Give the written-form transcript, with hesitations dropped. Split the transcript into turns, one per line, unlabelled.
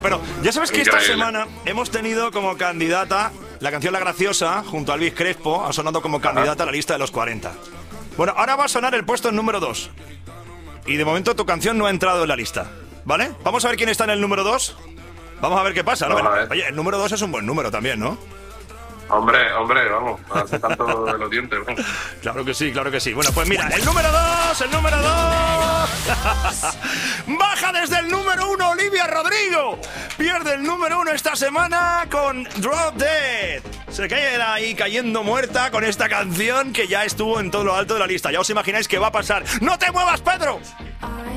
Pero ya sabes que esta
Increíble.
semana hemos tenido como candidata la canción La Graciosa junto a Elvis Crespo, ha sonado como candidata a la lista de los 40. Bueno, ahora va a sonar el puesto en número 2. Y de momento tu canción no ha entrado en la lista, ¿vale? Vamos a ver quién está en el número 2. Vamos a ver qué pasa, ¿no?
Vamos a ver.
Oye, el número 2 es un buen número también, ¿no?
Hombre, vamos, hace tanto de los dientes. Vamos.
Claro que sí, claro que sí. Bueno, pues mira, el número 2, el número 2. Baja desde el número 1 Olivia Rodrigo. Pierde el número 1 esta semana con Drop Dead. Se cae ahí cayendo muerta con esta canción que ya estuvo en todo lo alto de la lista. Ya os imagináis que va a pasar. ¡No te muevas, Pedro!